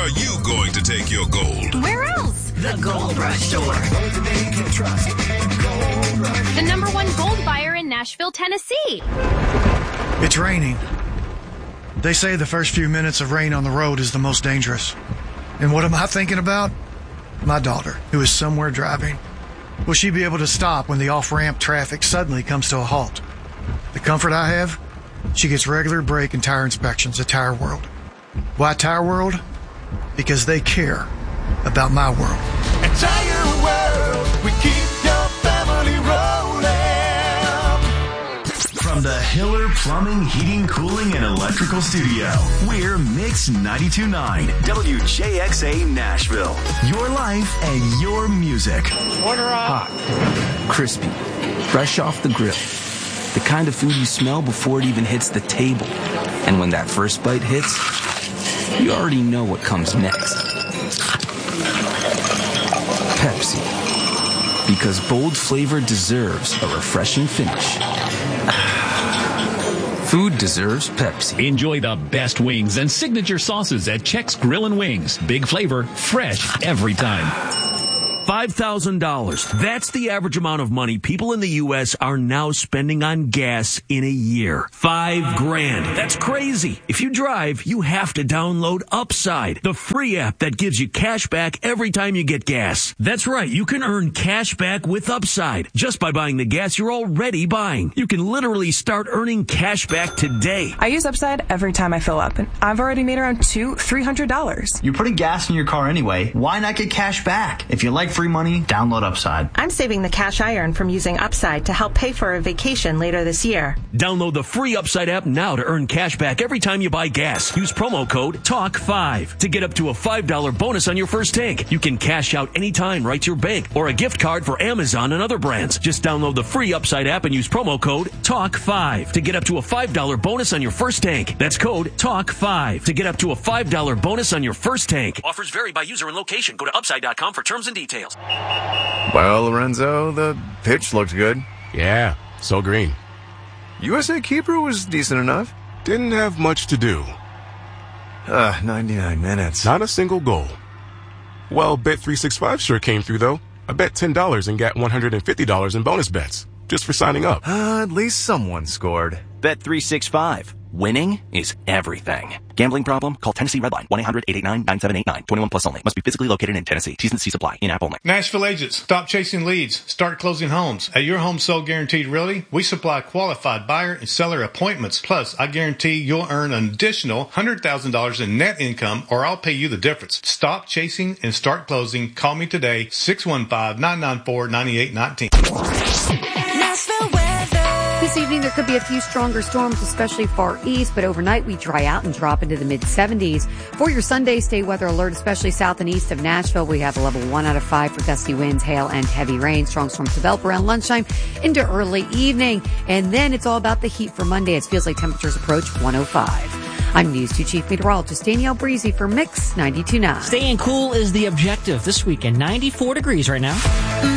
are you going to take your gold? Where else? The Gold Rush Store. The #1 gold buyer in Nashville, Tennessee. It's raining. They say the first few minutes of rain on the road is the most dangerous. And what am I thinking about? My daughter, who is somewhere driving. Will she be able to stop when the off-ramp traffic suddenly comes to a halt? The comfort I have? She gets regular brake and tire inspections at Tire World. Why Tire World? Because they care about my world. At Tire World, we keep your family rolling. From the Hiller Plumbing, Heating, Cooling, and Electrical Studio, we're Mix 92.9 WJXA Nashville. Your life and your music. Order up. Hot, crispy, fresh off the grill. The kind of food you smell before it even hits the table. And when that first bite hits, you already know what comes next. Pepsi. Because bold flavor deserves a refreshing finish. Food deserves Pepsi. Enjoy the best wings and signature sauces at Check's Grill and Wings. Big flavor, fresh every time. $5,000. That's the average amount of money people in the U.S. are now spending on gas in a year. $5,000. That's crazy. If you drive, you have to download Upside, the free app that gives you cash back every time you get gas. That's right. You can earn cash back with Upside just by buying the gas you're already buying. You can literally start earning cash back today. I use Upside every time I fill up, and I've already made around $200-$300. You're putting gas in your car anyway. Why not get cash back? If you like free money, download Upside. I'm saving the cash I earn from using Upside to help pay for a vacation later this year. Download the free Upside app now to earn cash back every time you buy gas. Use promo code TALK5 to get up to a $5 bonus on your first tank. You can cash out anytime right to your bank or a gift card for Amazon and other brands. Just download the free Upside app and use promo code TALK5 to get up to a $5 bonus on your first tank. That's code TALK5 to get up to a $5 bonus on your first tank. Offers vary by user and location. Go to Upside.com for terms and details. Well, Lorenzo, the pitch looked good. Yeah, so green. USA keeper was decent enough. Didn't have much to do. 99 minutes. Not a single goal. Well, Bet365 sure came through, though. I bet $10 and got $150 in bonus bets, just for signing up. At least someone scored. Bet365. Winning is everything. Gambling problem? Call Tennessee Redline 1-800-889-9789. 21 plus only. Must be physically located in Tennessee. T's and C's apply. In-app only. Nashville agents, stop chasing leads. Start closing homes. At Your Home Sold Guaranteed Realty, we supply qualified buyer and seller appointments. Plus, I guarantee you'll earn an additional $100,000 in net income, or I'll pay you the difference. Stop chasing and start closing. Call me today, 615-994-9819. This evening, there could be a few stronger storms, especially far east, but overnight we dry out and drop into the mid-70s. For your Sunday, stay weather alert, especially south and east of Nashville. We have a level 1 out of 5 for gusty winds, hail, and heavy rain. Strong storms develop around lunchtime into early evening. And then it's all about the heat for Monday. It feels like temperatures approach 105. I'm News 2 Chief Meteorologist Danielle Breezy for Mix 92.9. Staying cool is the objective this weekend. 94 degrees right now.